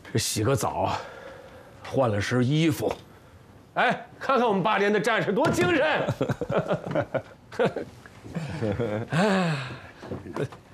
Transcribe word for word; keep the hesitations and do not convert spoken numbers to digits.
这洗个澡，换了身衣服，哎，看看我们八连的战士多精神！哎。